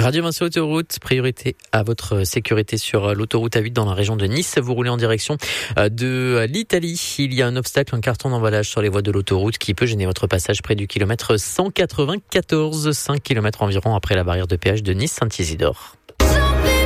Radio Vinci Autoroute, priorité à votre sécurité sur l'autoroute A8 dans la région de Nice. Vous roulez en direction de l'Italie. Il y a un obstacle, un carton d'emballage sur les voies de l'autoroute qui peut gêner votre passage près du kilomètre 194, 5 km environ après la barrière de péage de Nice-Saint-Isidore.